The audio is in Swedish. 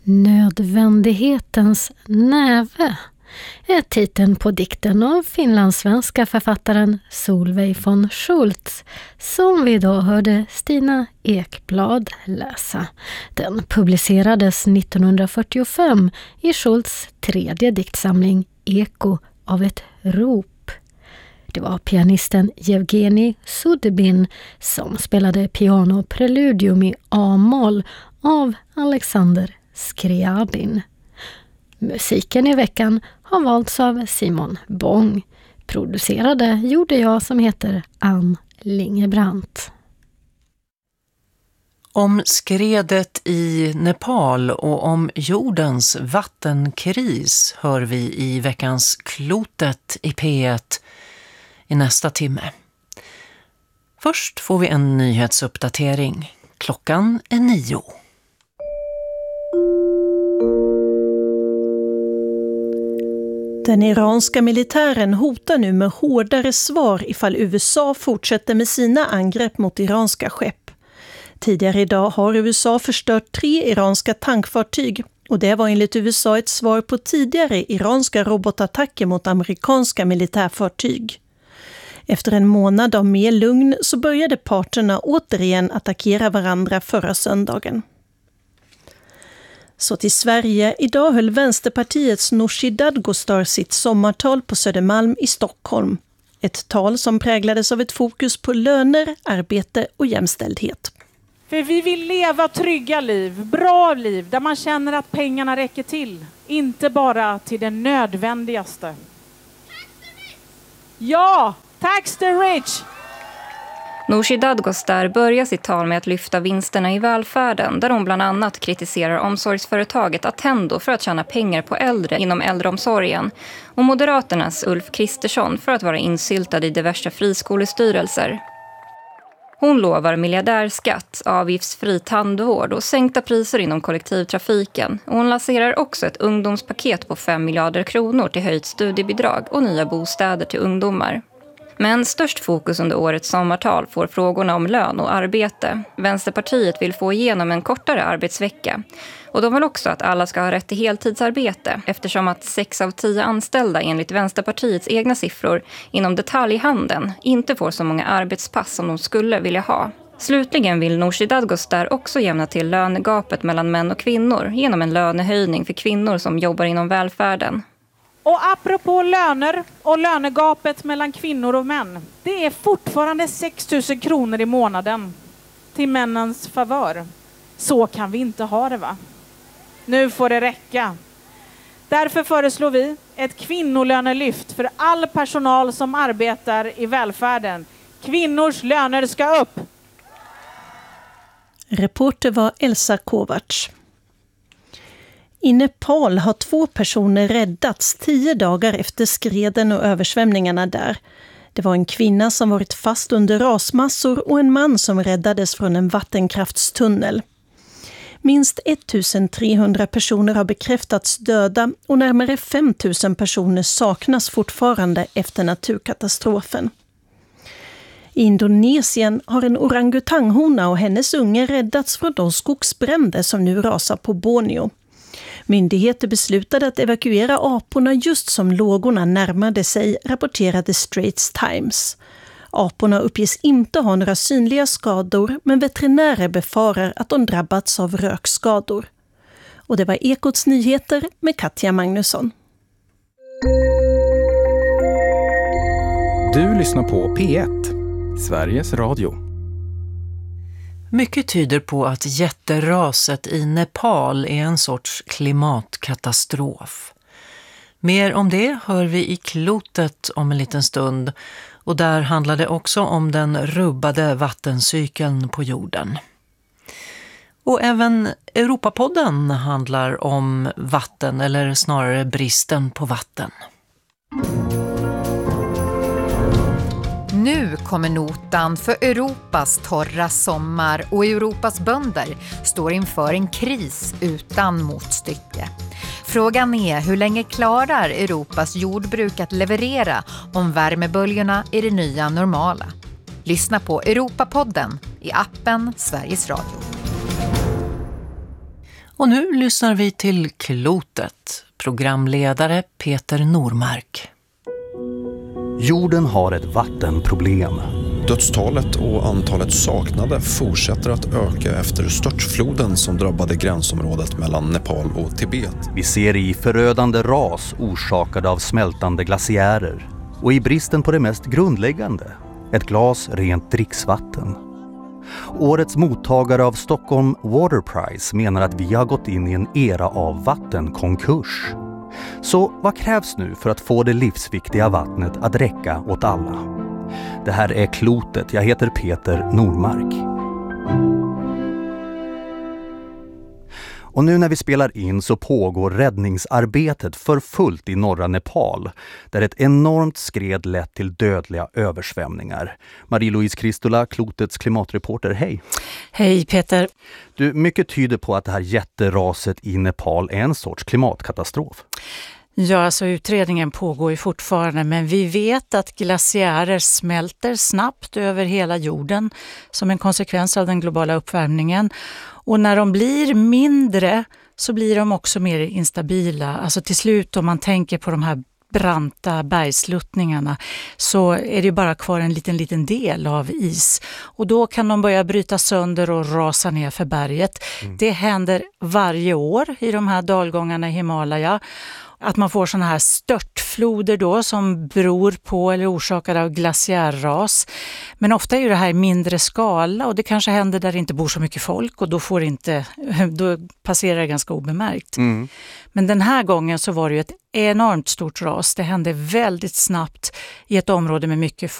Nödvändighetens näve är titeln på dikten av finlandssvenska författaren Solveig von Schultz som vi idag hörde Stina Ekblad läsa. Den publicerades 1945 i Schultz tredje diktsamling Eko av ett rop. Det var pianisten Jevgenij Sudebin som spelade pianopreludium i A-moll av Alexander Skriabin. Musiken i veckan har valts av Simon Bång. Producerade gjorde jag som heter Ann Lingebrandt. Om skredet i Nepal och om jordens vattenkris hör vi i veckans Klotet i P1 i nästa timme. Först får vi en nyhetsuppdatering. Klockan är 9. Den iranska militären hotar nu med hårdare svar ifall USA fortsätter med sina angrepp mot iranska skepp. Tidigare idag har USA förstört 3 iranska tankfartyg och det var enligt USA ett svar på tidigare iranska robotattacker mot amerikanska militärfartyg. Efter en månad av mer lugn så började parterna återigen attackera varandra förra söndagen. Så till Sverige. Idag höll Vänsterpartiets Nooshi Dadgostar sitt sommartal på Södermalm i Stockholm. Ett tal som präglades av ett fokus på löner, arbete och jämställdhet. För vi vill leva trygga liv, bra liv, där man känner att pengarna räcker till. Inte bara till det nödvändigaste. Ja, tax the rich! Nooshi Dadgostar börjar sitt tal med att lyfta vinsterna i välfärden där hon bland annat kritiserar omsorgsföretaget Attendo för att tjäna pengar på äldre inom äldreomsorgen och Moderaternas Ulf Kristersson för att vara insyltad i diverse friskolestyrelser. Hon lovar miljardärskatt, avgiftsfri tandvård och sänkta priser inom kollektivtrafiken. Och hon lanserar också ett ungdomspaket på 5 miljarder kronor till höjt studiebidrag och nya bostäder till ungdomar. Men störst fokus under årets sommartal får frågorna om lön och arbete. Vänsterpartiet vill få igenom en kortare arbetsvecka. Och de vill också att alla ska ha rätt till heltidsarbete eftersom att 6 av 10 anställda enligt Vänsterpartiets egna siffror inom detaljhandeln inte får så många arbetspass som de skulle vilja ha. Slutligen vill Nooshi Dadgostar också jämna till lönegapet mellan män och kvinnor genom en lönehöjning för kvinnor som jobbar inom välfärden. Och apropå löner och lönegapet mellan kvinnor och män. Det är fortfarande 6 000 kronor i månaden till männens favör. Så kan vi inte ha det, va? Nu får det räcka. Därför föreslår vi ett kvinnolönelyft för all personal som arbetar i välfärden. Kvinnors löner ska upp. Reporter var Elsa Kovacs. I Nepal har 2 personer räddats 10 dagar efter skreden och översvämningarna där. Det var en kvinna som varit fast under rasmassor och en man som räddades från en vattenkraftstunnel. Minst 1300 personer har bekräftats döda och närmare 5000 personer saknas fortfarande efter naturkatastrofen. I Indonesien har en orangutanghona och hennes unge räddats från de skogsbränder som nu rasar på Borneo. Myndigheter beslutade att evakuera aporna just som lågorna närmade sig, rapporterade Straits Times. Aporna uppges inte ha några synliga skador, men veterinärer befarar att de drabbats av rökskador. Och det var Ekots nyheter med Katja Magnusson. Du lyssnar på P1, Sveriges Radio. Mycket tyder på att jätteraset i Nepal är en sorts klimatkatastrof. Mer om det hör vi i Klotet om en liten stund och där handlar det också om den rubbade vattencykeln på jorden. Och även Europapodden handlar om vatten eller snarare bristen på vatten. Nu kommer notan för Europas torra sommar och Europas bönder står inför en kris utan motstycke. Frågan är hur länge klarar Europas jordbruk att leverera om värmeböljorna är det nya normala. Lyssna på Europapodden i appen Sveriges Radio. Och nu lyssnar vi till Klotet, programledare Peter Normark. Jorden har ett vattenproblem. Dödstalet och antalet saknade fortsätter att öka efter störtfloden som drabbade gränsområdet mellan Nepal och Tibet. Vi ser i förödande ras orsakade av smältande glaciärer och i bristen på det mest grundläggande, ett glas rent dricksvatten. Årets mottagare av Stockholm Water Prize menar att vi har gått in i en era av vattenkonkurs. Så vad krävs nu för att få det livsviktiga vattnet att räcka åt alla? Det här är Klotet. Jag heter Peter Normark. Och nu när vi spelar in så pågår räddningsarbetet för fullt i norra Nepal, där ett enormt skred lett till dödliga översvämningar. Marie-Louise Kristola, Klotets klimatreporter, hej! Hej Peter! Du, mycket tyder på att det här jätteraset i Nepal är en sorts klimatkatastrof. Ja, alltså utredningen pågår ju fortfarande, men vi vet att glaciärer smälter snabbt över hela jorden som en konsekvens av den globala uppvärmningen. Och när de blir mindre så blir de också mer instabila. Alltså till slut, om man tänker på de här branta bergsluttningarna, så är det bara kvar en liten del av is. Och då kan de börja bryta sönder och rasa ner för berget. Det händer varje år i de här dalgångarna i Himalaya. Att man får såna här störtfloder då som beror på eller orsakade av glaciärras. Men ofta är ju det här i mindre skala och det kanske händer där det inte bor så mycket folk och då passerar det ganska obemärkt. Men den här gången så var det ju ett enormt stort ras. Det hände väldigt snabbt i ett område med mycket folk.